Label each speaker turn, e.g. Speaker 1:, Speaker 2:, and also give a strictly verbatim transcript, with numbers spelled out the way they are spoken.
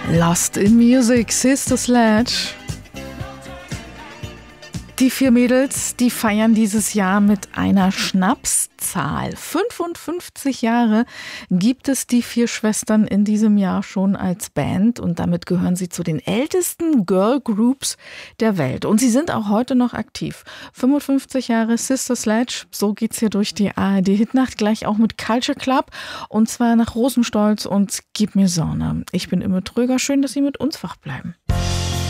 Speaker 1: Lost in Music, Sister Sledge. Die vier Mädels, die feiern dieses Jahr mit einer Schnapszahl. fünfundfünfzig Jahre gibt es die vier Schwestern in diesem Jahr schon als Band und damit gehören sie zu den ältesten Girl Groups der Welt. Und sie sind auch heute noch aktiv. fünfundfünfzig Jahre Sister Sledge, so geht's hier durch die A R D-Hitnacht, gleich auch mit Culture Club und zwar nach Rosenstolz und Gib mir Sonne. Ich bin Imme Tröger, schön, dass Sie mit uns wach bleiben.